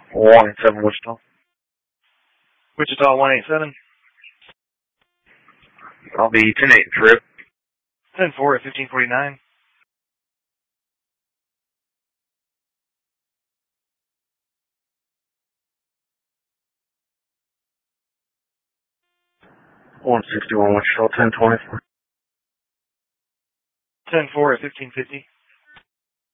187 Wichita. Wichita 187. I'll be 10-8 trip. 10-4 at 1549. Wichita, 10-20. 10-4 at 1550.